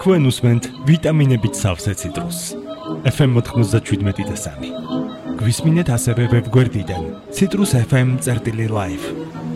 თქვენ უსმენთ ვიტამინებით სავსე ციტრუსს. FM 97.3. გვისმინეთ ასევე ვებგვერდიდან citrusfm.live.